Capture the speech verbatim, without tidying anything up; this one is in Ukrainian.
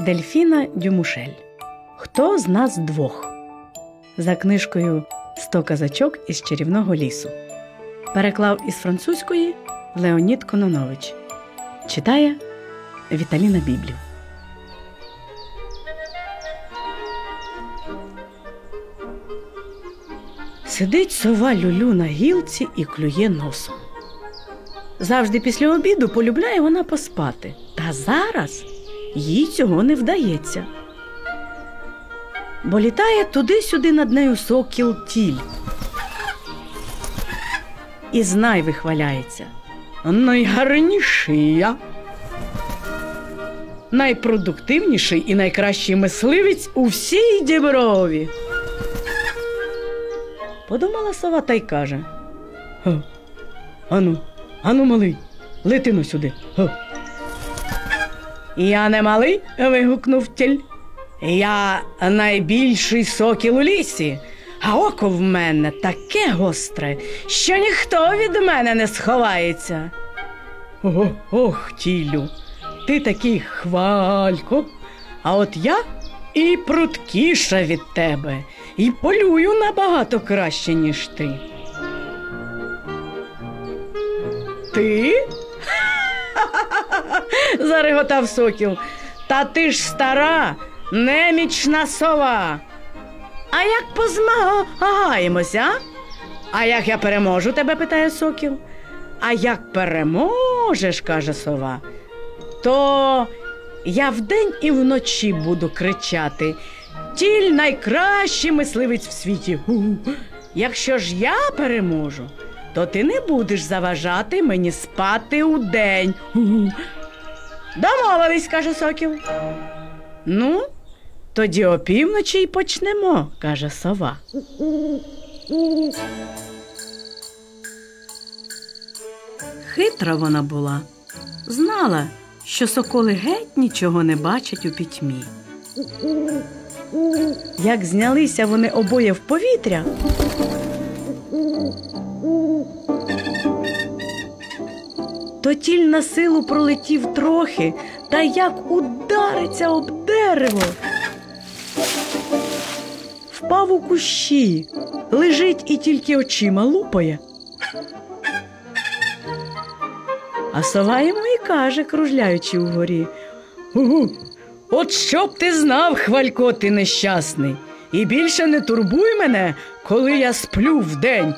Дельфіна Дюмушель. Хто з нас двох? За книжкою «Сто казачок із чарівного лісу». Переклав із французької Леонід Кононович. Читає Віталіна Біблів. Сидить сова Люлю на гілці і клює носом. Завжди після обіду полюбляє вона поспати. Та зараз їй цього не вдається. Бо літає туди-сюди над нею сокіл Тіль. І знай вихваляється: найгарніший я, найпродуктивніший і найкращий мисливець у всій Діброві. Подумала сова та й каже: Га, ану, ану, малий, лети-но сюди. Га. Я не малий, вигукнув Тіль. Я найбільший сокіл у лісі, а око в мене таке гостре, що ніхто від мене не сховається. Ох, ох, Тілю, ти такий хвалько, а от я і пруткіша від тебе, і полюю набагато краще, ніж ти. Ти? Зареготав сокіл. Та ти ж стара, немічна сова. А як позмагаємося, а? А як я переможу, тебе питає сокіл. А як переможеш, каже сова, то я вдень і вночі буду кричати: Тіль найкращий мисливець в світі. Гу. Якщо ж я переможу, то ти не будеш заважати мені спати удень. Гу. Домовились, каже сокіл. Ну, тоді опівночі й почнемо, каже сова. Хитра вона була. Знала, що соколи геть нічого не бачать у пітьмі. Як знялися вони обоє в повітря, то Тіль на силу пролетів трохи, та як удариться об дерево. Впав у кущі, лежить і тільки очима лупає. А сова йому і каже, кружляючи угорі: «Угу, от щоб ти знав, хвалько ти нещасний, і більше не турбуй мене, коли я сплю вдень.